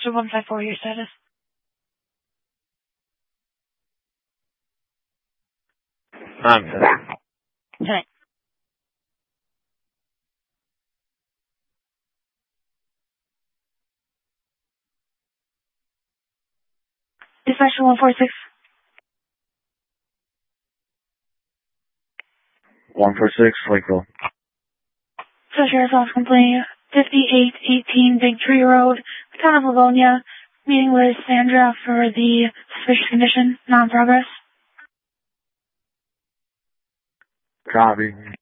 So 154, your status. Tonight. Dispatcher 146. 146, Lakeville. So Sheriff's Office complaint 5818 Big Tree Road, town of Livonia, meeting with Sandra for the suspicious condition, non-progress. Copy.